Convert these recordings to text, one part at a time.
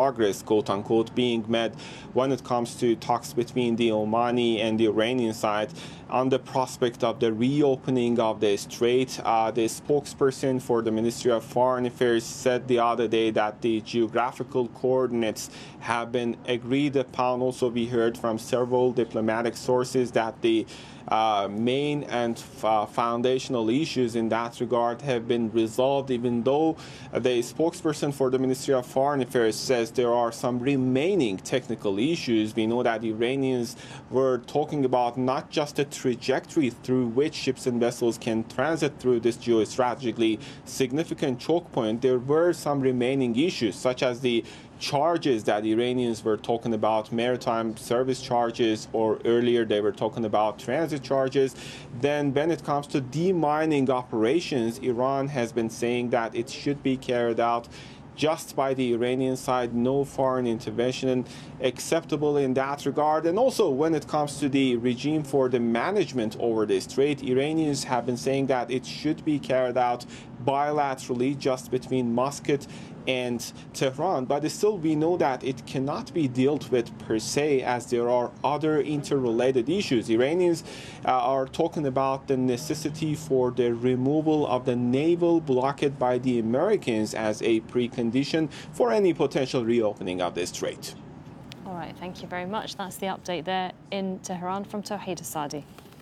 progress, quote-unquote, being made when it comes to talks between the Omani and the Iranian side on the prospect of the reopening of the strait. The spokesperson for the Ministry of Foreign Affairs said the other day that the geographical coordinates have been agreed upon. Also, we heard from several diplomatic sources that the main and foundational issues in that regard have been resolved, even though the spokesperson for the Ministry of Foreign Affairs says there are some remaining technical issues. We know that the Iranians were talking about not just a trajectory through which ships and vessels can transit through this geostrategically significant choke point. There were some remaining issues, such as the charges that Iranians were talking about, maritime service charges, or earlier they were talking about transit charges. Then when it comes to demining operations, Iran has been saying that it should be carried out just by the Iranian side, no foreign intervention acceptable in that regard. And also when it comes to the regime for the management over the strait, Iranians have been saying that it should be carried out bilaterally just between Muscat and Tehran, but still we know that it cannot be dealt with per se, as there are other interrelated issues. Iranians are talking about the necessity for the removal of the naval blockade by the Americans as a precondition for any potential reopening of the strait. All right, thank you very much. That's the update there in Tehran from Tawhid Asadi.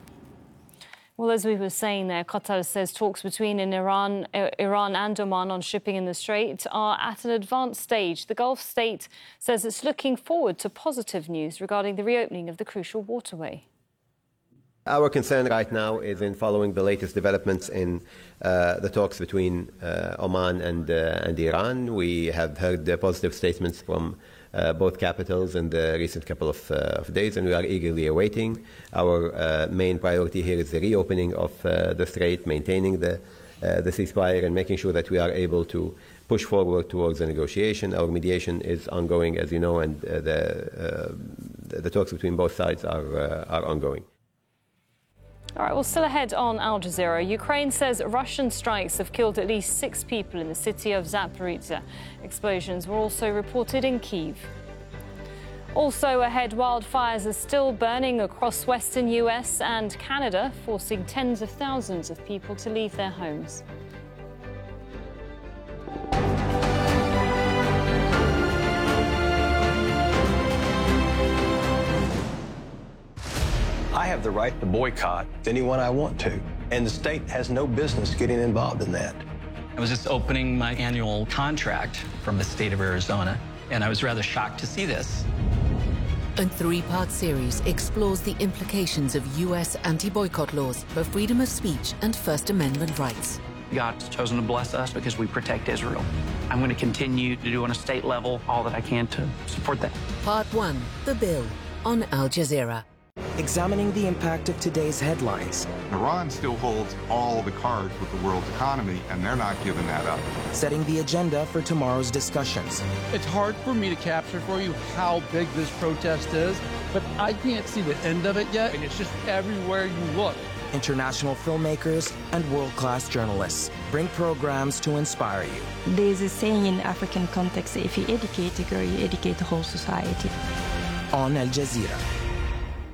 Well, as we were saying there, Qatar says talks between Iran and Oman on shipping in the Strait are at an advanced stage. The Gulf state says it's looking forward to positive news regarding the reopening of the crucial waterway. Our concern right now is in following the latest developments in the talks between Oman and Iran. We have heard positive statements from both capitals in the recent couple of days, and we are eagerly awaiting. Our main priority here is the reopening of the strait, maintaining the ceasefire, and making sure that we are able to push forward towards the negotiation. Our mediation is ongoing, as you know, and the talks between both sides are ongoing. All right, well, still ahead on Al Jazeera, Ukraine says Russian strikes have killed at least 6 people in the city of Zaporizhzhia. Explosions were also reported in Kyiv. Also ahead, wildfires are still burning across western US and Canada, forcing tens of thousands of people to leave their homes. I have the right to boycott anyone I want to, and the state has no business getting involved in that. I was just opening my annual contract from the state of Arizona, and I was rather shocked to see this. A 3-part series explores the implications of U.S. anti-boycott laws for freedom of speech and First Amendment rights. God's chosen to bless us because we protect Israel. I'm going to continue to do on a state level all that I can to support that. Part 1, The Bill, on Al Jazeera. Examining the impact of today's headlines. Iran still holds all the cards with the world economy, and they're not giving that up. Setting the agenda for tomorrow's discussions. It's hard for me to capture for you how big this protest is, but I can't see the end of it yet, and it's just everywhere you look. International filmmakers and world-class journalists bring programs to inspire you. There's a saying in African context, if you educate a girl, you educate the whole society. On Al Jazeera.